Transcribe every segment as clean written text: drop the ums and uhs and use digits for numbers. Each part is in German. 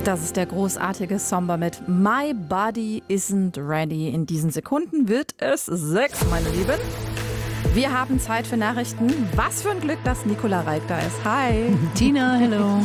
Das ist der großartige Somber mit My Body Isn't Ready. In diesen Sekunden wird es 6, meine Lieben. Wir haben Zeit für Nachrichten. Was für ein Glück, dass Nicola Reik da ist. Hi. Tina, hello.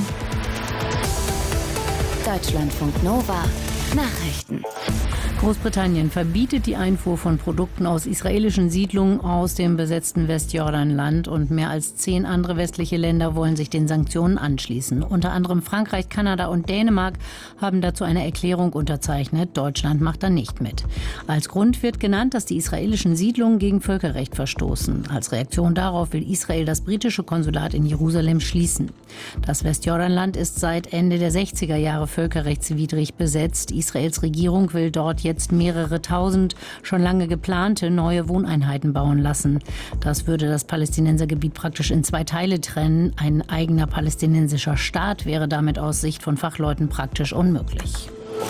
Deutschlandfunk Nova. Nachrichten. Großbritannien verbietet die Einfuhr von Produkten aus israelischen Siedlungen aus dem besetzten Westjordanland und mehr als 10 andere westliche Länder wollen sich den Sanktionen anschließen. Unter anderem Frankreich, Kanada und Dänemark haben dazu eine Erklärung unterzeichnet. Deutschland macht da nicht mit. Als Grund wird genannt, dass die israelischen Siedlungen gegen Völkerrecht verstoßen. Als Reaktion darauf will Israel das britische Konsulat in Jerusalem schließen. Das Westjordanland ist seit Ende der 60er Jahre völkerrechtswidrig besetzt. Israels Regierung will dort jetzt mehrere tausend schon lange geplante neue Wohneinheiten bauen lassen. Das würde das Palästinensergebiet praktisch in 2 Teile trennen. Ein eigener palästinensischer Staat wäre damit aus Sicht von Fachleuten praktisch unmöglich.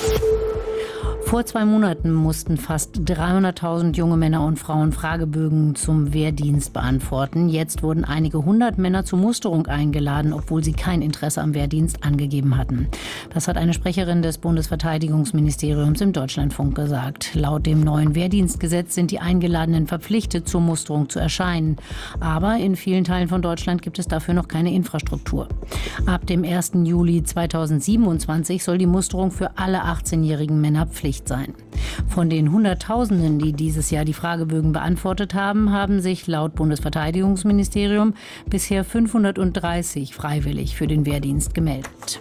Vor 2 Monaten mussten fast 300.000 junge Männer und Frauen Fragebögen zum Wehrdienst beantworten. Jetzt wurden einige 100 Männer zur Musterung eingeladen, obwohl sie kein Interesse am Wehrdienst angegeben hatten. Das hat eine Sprecherin des Bundesverteidigungsministeriums im Deutschlandfunk gesagt. Laut dem neuen Wehrdienstgesetz sind die Eingeladenen verpflichtet, zur Musterung zu erscheinen. Aber in vielen Teilen von Deutschland gibt es dafür noch keine Infrastruktur. Ab dem 1. Juli 2027 soll die Musterung für alle 18-jährigen Männer Pflicht sein. Von den Hunderttausenden, die dieses Jahr die Fragebögen beantwortet haben, haben sich laut Bundesverteidigungsministerium bisher 530 freiwillig für den Wehrdienst gemeldet.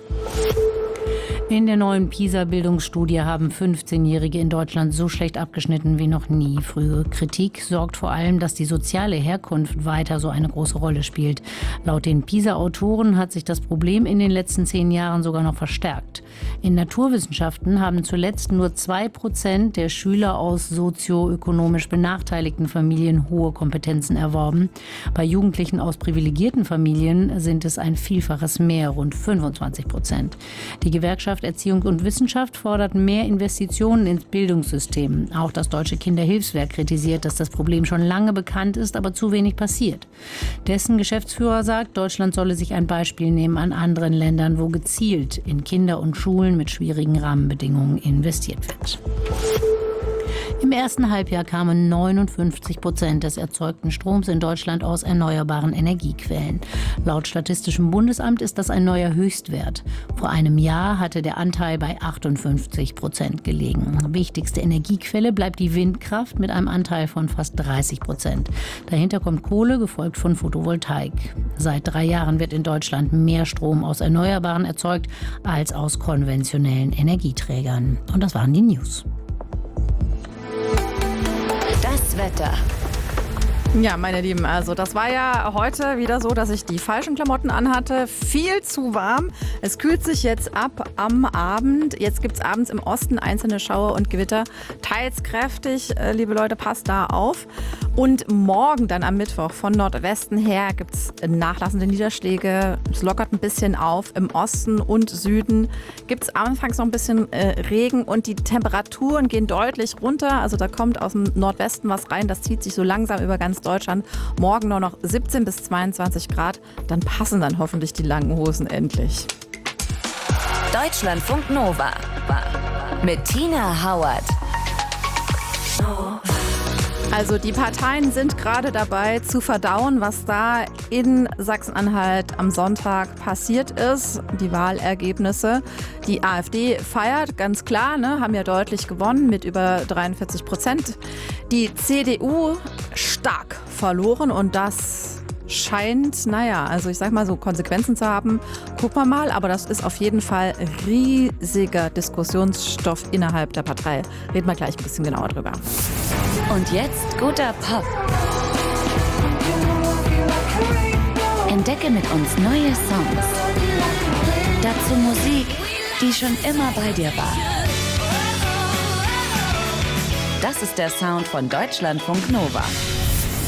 In der neuen PISA-Bildungsstudie haben 15-Jährige in Deutschland so schlecht abgeschnitten wie noch nie. Frühe Kritik sorgt vor allem, dass die soziale Herkunft weiter so eine große Rolle spielt. Laut den PISA-Autoren hat sich das Problem in den letzten 10 Jahren sogar noch verstärkt. In Naturwissenschaften haben zuletzt nur 2% der Schüler aus sozioökonomisch benachteiligten Familien hohe Kompetenzen erworben. Bei Jugendlichen aus privilegierten Familien sind es ein Vielfaches mehr, rund 25%. Die Gewerkschaft Erziehung und Wissenschaft fordert mehr Investitionen ins Bildungssystem. Auch das Deutsche Kinderhilfswerk kritisiert, dass das Problem schon lange bekannt ist, aber zu wenig passiert. Dessen Geschäftsführer sagt, Deutschland solle sich ein Beispiel nehmen an anderen Ländern, wo gezielt in Kinder- und Schulen mit schwierigen Rahmenbedingungen investiert wird. Im ersten Halbjahr kamen 59% des erzeugten Stroms in Deutschland aus erneuerbaren Energiequellen. Laut Statistischem Bundesamt ist das ein neuer Höchstwert. Vor einem Jahr hatte der Anteil bei 58% gelegen. Wichtigste Energiequelle bleibt die Windkraft mit einem Anteil von fast 30%. Dahinter kommt Kohle, gefolgt von Photovoltaik. Seit 3 Jahren wird in Deutschland mehr Strom aus Erneuerbaren erzeugt als aus konventionellen Energieträgern. Und das waren die News. Das Wetter. Ja, meine Lieben, also das war ja heute wieder so, dass ich die falschen Klamotten anhatte. Viel zu warm. Es kühlt sich jetzt ab am Abend. Jetzt gibt es abends im Osten einzelne Schauer und Gewitter. Teils kräftig, liebe Leute, passt da auf. Und morgen dann am Mittwoch von Nordwesten her gibt es nachlassende Niederschläge. Es lockert ein bisschen auf. Im Osten und Süden gibt es anfangs noch ein bisschen Regen und die Temperaturen gehen deutlich runter. Also da kommt aus dem Nordwesten was rein. Das zieht sich so langsam über ganz Deutschland. Morgen nur noch 17 bis 22 Grad. Dann passen dann hoffentlich die langen Hosen endlich. Deutschlandfunk Nova. Mit Tina Hauert. Also die Parteien sind gerade dabei zu verdauen, was da in Sachsen-Anhalt am Sonntag passiert ist. Die Wahlergebnisse. Die AfD feiert, ganz klar, haben ja deutlich gewonnen mit über 43%. Die CDU stark verloren und das scheint, also ich sag mal so, Konsequenzen zu haben. Gucken wir mal, aber das ist auf jeden Fall riesiger Diskussionsstoff innerhalb der Partei. Reden wir gleich ein bisschen genauer drüber. Und jetzt guter Pop. Entdecke mit uns neue Songs. Dazu Musik, die schon immer bei dir war. Das ist der Sound von Deutschlandfunk Nova.